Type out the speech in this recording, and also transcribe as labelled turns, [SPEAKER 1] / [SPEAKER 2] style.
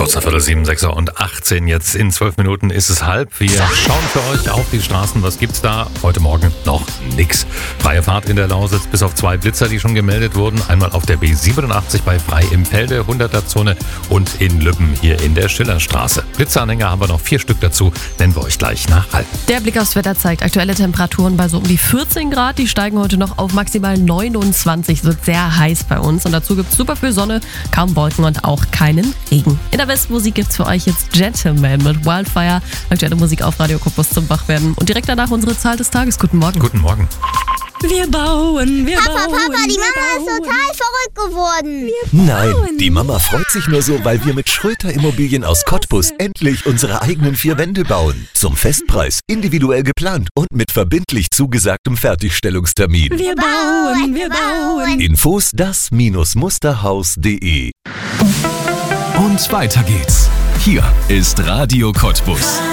[SPEAKER 1] Kurz nach 7, 6 und 18. Jetzt in 12 Minuten ist es halb. Wir schauen für euch auf die Straßen. Was gibt's da? Heute Morgen noch nix. Freie Fahrt in der Lausitz, bis auf 2 Blitzer, die schon gemeldet wurden. Einmal auf der B87 bei Frei im Felde, 100er-Zone und in Lübben hier in der Schillerstraße. Blitzeranhänger haben wir noch 4 Stück dazu. Nennen wir euch gleich nach halb.
[SPEAKER 2] Der Blick aufs Wetter zeigt aktuelle Temperaturen bei so um die 14 Grad. Die steigen heute noch auf maximal 29. Es wird sehr heiß bei uns. Und dazu gibt's super viel Sonne, kaum Wolken und auch keinen Regen. In der Westmusik gibt's für euch jetzt Gentleman mit Wildfire. Aktuelle Musik auf Radio Cottbus zum Wachwerden. Und direkt danach unsere Zahl des Tages. Guten Morgen.
[SPEAKER 1] Guten Morgen.
[SPEAKER 3] Wir bauen.
[SPEAKER 4] Papa, die Mama ist total verrückt geworden.
[SPEAKER 5] Nein, die Mama freut sich nur so, weil wir mit Schröter Immobilien aus Cottbus endlich unsere eigenen 4 Wände bauen. Zum Festpreis, individuell geplant und mit verbindlich zugesagtem Fertigstellungstermin.
[SPEAKER 3] Wir bauen.
[SPEAKER 5] Infos das-musterhaus.de.
[SPEAKER 6] Und weiter geht's. Hier ist Radio Cottbus.